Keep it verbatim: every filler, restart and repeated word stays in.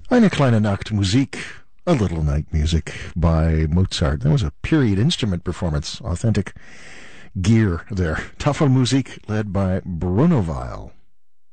Eine kleine Nachtmusik, a little night music by Mozart. That was a period instrument performance, authentic gear there. Tafelmusik led by Bruno Weil.